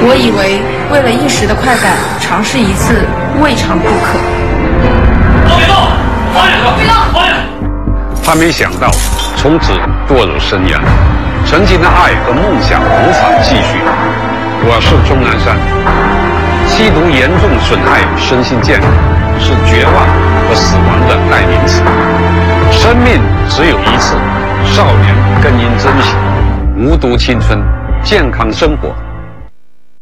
我以为为了一时的快感，尝试一次未尝不可。 别动！放下！别动！放下！ 他没想到从此堕入深渊，曾经的爱和梦想无法继续。我是钟南山。吸毒严重损害身心健康，是绝望和死亡的代名词。生命只有一次，少年更应珍惜。无毒青春，健康生活。